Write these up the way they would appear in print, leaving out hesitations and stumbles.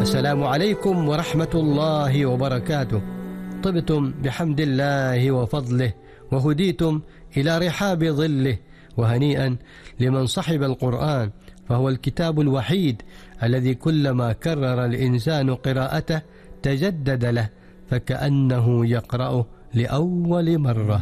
السلام عليكم ورحمة الله وبركاته. طبتم بحمد الله وفضله وهديتم إلى رحاب ظله، وهنيئا لمن صحب القرآن، فهو الكتاب الوحيد الذي كلما كرر الإنسان قراءته تجدد له، فكأنه يقرأه لأول مرة.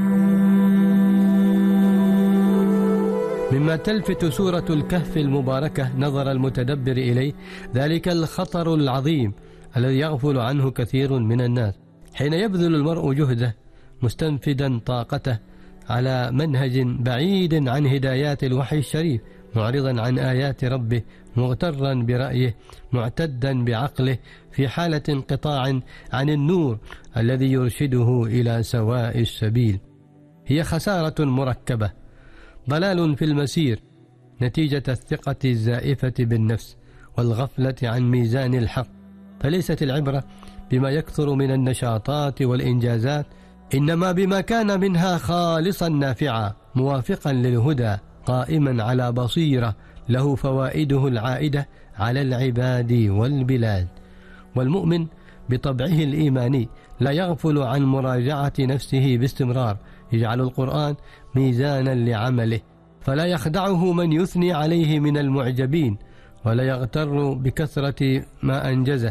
مما تلفت سورة الكهف المباركة نظر المتدبر إليه ذلك الخطر العظيم الذي يغفل عنه كثير من الناس، حين يبذل المرء جهده مستنفدا طاقته على منهج بعيد عن هدايات الوحي الشريف، معرضا عن آيات ربه، مغترا برأيه، معتدا بعقله، في حالة انقطاع عن النور الذي يرشده إلى سواء السبيل. هي خسارة مركبة، ضلال في المسير، نتيجة الثقة الزائفة بالنفس والغفلة عن ميزان الحق. فليست العبرة بما يكثر من النشاطات والإنجازات، إنما بما كان منها خالصا نافعا، موافقا للهدى، قائما على بصيرة، له فوائده العائدة على العباد والبلاد. والمؤمن بطبعه الإيماني لا يغفل عن مراجعة نفسه باستمرار، يجعل القرآن ميزانا لعمله، فلا يخدعه من يثني عليه من المعجبين، ولا يغتر بكثرة ما أنجزه.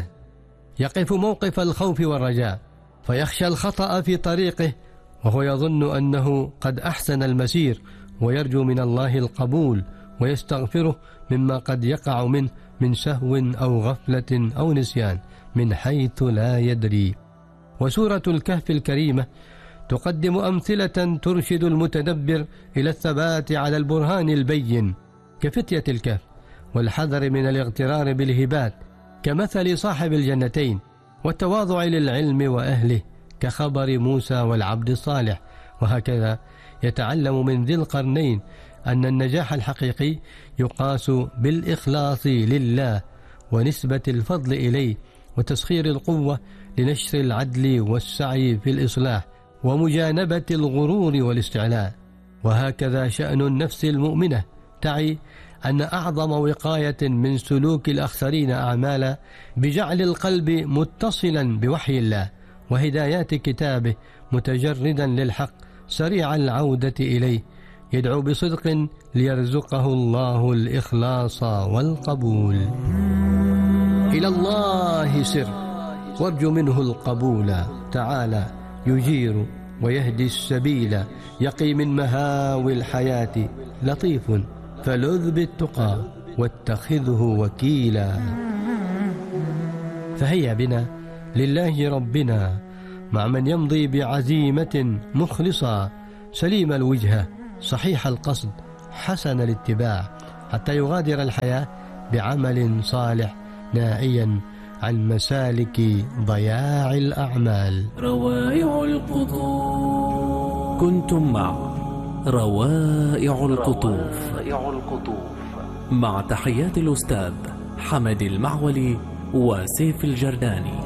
يقف موقف الخوف والرجاء، فيخشى الخطأ في طريقه وهو يظن أنه قد أحسن المسير، ويرجو من الله القبول ويستغفره مما قد يقع منه من سهو أو غفلة أو نسيان من حيث لا يدري. وسورة الكهف الكريمة تقدم أمثلة ترشد المتدبر إلى الثبات على البرهان البين، كفتية الكهف، والحذر من الاغترار بالهبات، كمثل صاحب الجنتين، والتواضع للعلم وأهله، كخبر موسى والعبد الصالح. وهكذا يتعلم من ذي القرنين أن النجاح الحقيقي يقاس بالإخلاص لله، ونسبة الفضل إليه، وتسخير القوة لنشر العدل والسعي في الإصلاح، ومجانبة الغرور والاستعلاء. وهكذا شأن النفس المؤمنة، تعي أن أعظم وقاية من سلوك الأخسرين أعمالا بجعل القلب متصلا بوحي الله وهدايات كتابه، متجردا للحق، سريع العودة إليه، يدعو بصدق ليرزقه الله الإخلاص والقبول. إلى الله سر وارجو منه القبول، تعالى يجير ويهدي السبيل، يقي من مهاوي الحياة، لطيف فلذ بالتقى واتخذه وكيلا. فهيا بنا لله ربنا مع من يمضي بعزيمة مخلصة، سليم الوجهة، صحيح القصد، حسن الاتباع، حتى يغادر الحياة بعمل صالح، نائيا عن مسالك ضياع الأعمال. روائع القطوف. كنتم مع روائع القطوف مع تحيات الأستاذ حمد المعولي وسيف الجرداني.